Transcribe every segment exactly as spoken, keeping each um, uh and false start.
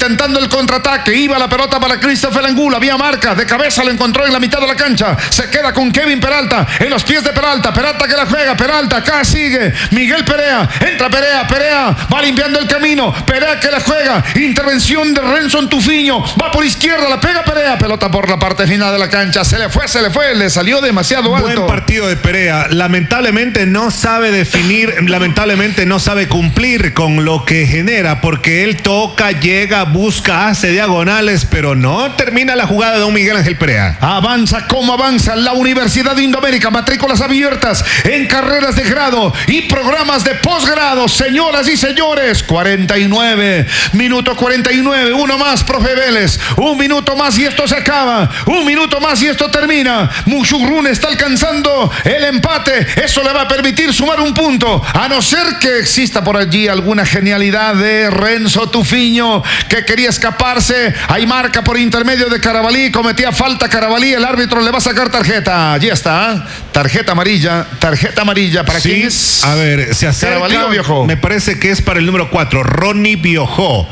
intentando el contraataque. Iba la pelota para Christopher Angulo. Había marca. De cabeza lo encontró en la mitad de la cancha. Se queda con Kevin Peralta. En los pies de Peralta. Peralta que la juega. Peralta acá sigue. Miguel Perea. Entra Perea. Perea va limpiando el camino. Perea que la juega. Intervención de Renson Tufiño. Va por izquierda. La pega Perea. Pelota por la parte final de la cancha. Se le fue, se le fue. Le salió demasiado alto. Buen partido de Perea. Lamentablemente no sabe definir. Lamentablemente no sabe cumplir con lo que genera. Porque él toca, llega, busca, hace diagonales. Pero no termina la jugada de don Miguel Ángel Perea. Avanza como avanza la Universidad de Indoamérica. Matrículas abiertas en carreras de grado y programas de posgrado. Señoras y señores, cuarenta y nueve, minuto cuarenta y nueve, uno más, profe Vélez, un minuto más y esto se acaba, un minuto más y esto termina. Musurruna está alcanzando el empate, eso le va a permitir sumar un punto, a no ser que exista por allí alguna genialidad de Renzo Tufiño que quería escaparse. Hay marca por intermedio de Carabalí, cometía falta Carabalí, el árbitro le va a sacar tarjeta. Allí está, tarjeta amarilla, tarjeta amarilla para sí, quién es. A ver, se acerca. ¿Carabalí o Biojó? Me parece que es para el número cuatro, Ronnie Biojó.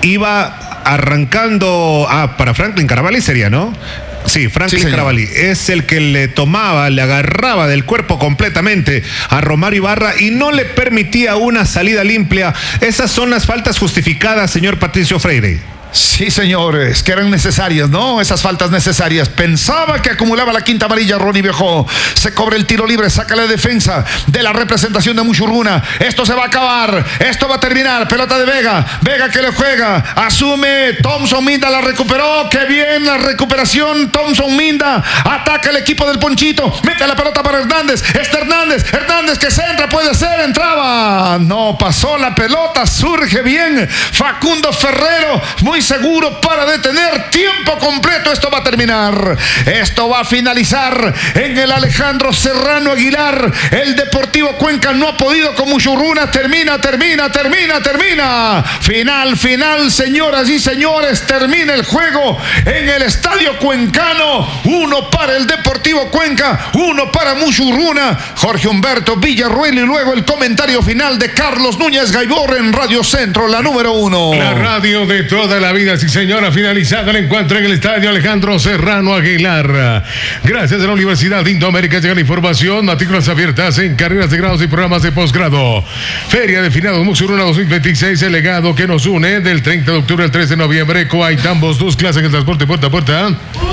Iba arrancando, ah, para Franklin Carabalí sería, ¿no? Sí, Franklin sí, Carabalí es el que le tomaba, le agarraba del cuerpo completamente a Romario Ibarra y no le permitía una salida limpia. Esas son las faltas justificadas, señor Patricio Freire. Sí, señores, que eran necesarias, ¿no? Esas faltas necesarias. Pensaba que acumulaba la quinta amarilla Ronnie Biojó. Se cobra el tiro libre, saca la defensa de la representación de Musurruna. Esto se va a acabar, esto va a terminar. Pelota de Vega, Vega que le juega, asume, Thompson Minda la recuperó. Qué bien la recuperación, Thompson Minda. Ataca el equipo del Ponchito, mete la pelota para Hernández. Este Hernández, Hernández que se entra, puede ser, entraba. No, pasó la pelota, surge bien Facundo Ferrero, muy seguro para detener, tiempo completo, esto va a terminar, esto va a finalizar en el Alejandro Serrano Aguilar. El Deportivo Cuenca no ha podido con Musurruna, termina, termina, termina, termina, final, final, señoras y señores, termina el juego en el Estadio Cuencano, uno para el Deportivo Cuenca, uno para Musurruna. Jorge Humberto Villarruel y luego el comentario final de Carlos Núñez Gaibor en Radio Centro, la número uno. La radio de toda la vida, sí señora, finalizado el encuentro en el Estadio Alejandro Serrano Aguilar. Gracias a la Universidad de Indoamérica llega la información, matrículas abiertas en carreras de grados y programas de posgrado. Feria de Finados Musurruna dos mil veintiséis, el legado que nos une del treinta de octubre al tres de noviembre. Coaitambos, dos clases en el transporte puerta a puerta.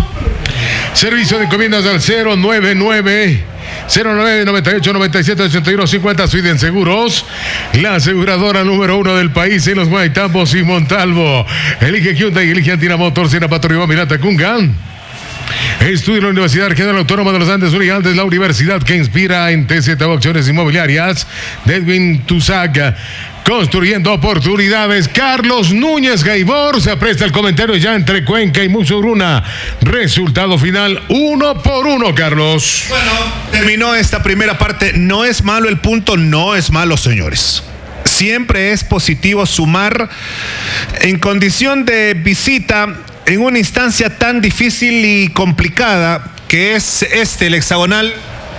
Servicio de encomiendas al cero nueve nueve cero nueve noventa y ocho noventa y siete ochenta y uno cincuenta. Sweden Seguros, la aseguradora número uno del país en los Guaitambos y Montalvo. Elige Hyundai, elige Antina Motors, en Apatorriba, Mirata, Cungan. Estudia en la Universidad Regional Autónoma de los Andes Unigantes, la universidad que inspira en T Z Opciones Inmobiliarias. De Edwin Tusac, construyendo oportunidades. Carlos Núñez Gaibor se apresta el comentario ya entre Cuenca y Musurruna. Resultado final, uno por uno, Carlos. Bueno, terminó esta primera parte. No es malo el punto, no es malo, señores. Siempre es positivo sumar en condición de visita en una instancia tan difícil y complicada que es este, el hexagonal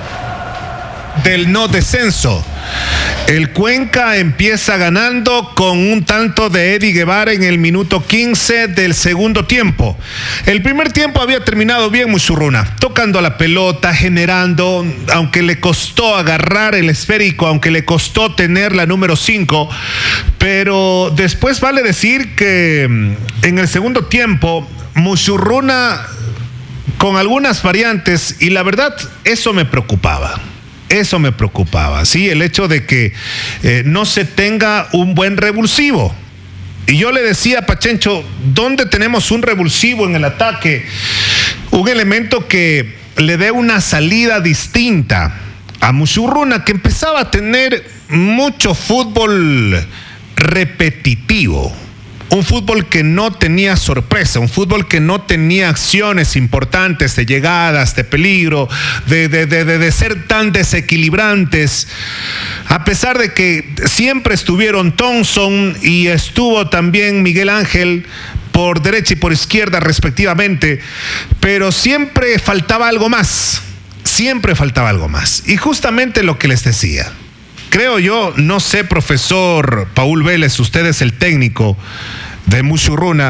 del no descenso. El Cuenca empieza ganando con un tanto de Eddie Guevara en el minuto quince del segundo tiempo. El primer tiempo había terminado bien Musurruna, tocando la pelota, generando, aunque le costó agarrar el esférico, aunque le costó tener la número cinco, pero después vale decir que en el segundo tiempo Musurruna con algunas variantes, y la verdad eso me preocupaba. Eso me preocupaba, sí, el hecho de que eh, no se tenga un buen revulsivo. Y yo le decía a Pachencho, ¿dónde tenemos un revulsivo en el ataque? Un elemento que le dé una salida distinta a Musurruna, que empezaba a tener mucho fútbol repetitivo. Un fútbol que no tenía sorpresa, un fútbol que no tenía acciones importantes de llegadas, de peligro, de, de, de, de, de ser tan desequilibrantes. A pesar de que siempre estuvieron Thompson y estuvo también Miguel Ángel por derecha y por izquierda respectivamente, pero siempre faltaba algo más, siempre faltaba algo más. Y justamente lo que les decía, creo yo, no sé, profesor Paul Vélez, usted es el técnico de Musurruna,